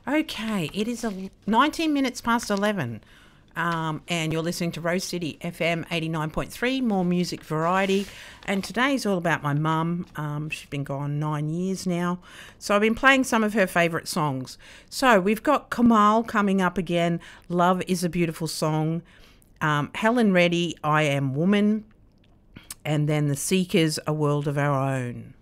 Okay, it is 19 minutes past 11, and you're listening to Rose City FM 89.3, more music variety. And today's all about my mum. She's been gone 9 years now, so I've been playing some of her favourite songs. So we've got Kamal coming up again, Love is a Beautiful Song, Helen Reddy, I Am Woman, and then The Seekers, A World of Our Own.